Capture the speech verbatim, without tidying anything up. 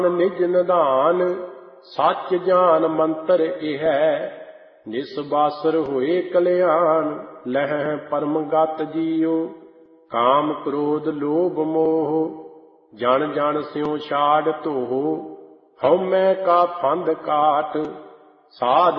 ਨਿਜ ਨਿਧਾਨ ਸੱਚ ਜਾਨ ਮੰਤਰ ਇਹ ਨਿਸਬਾਸਰ ਹੋਏ ਕਲਿਆਣ। ਲਹਿ ਪਰਮ ਗਤ ਜੀਉ ਕਾਮ ਕ੍ਰੋਧ ਲੋਭ ਮੋਹ ਜਨ ਜਨ ਸਿਉ ਛਾੜ ਧੋਹ। ਹਉਮੈ ਕਾ ਫੰਦ ਕਾਟ ਸਾਧ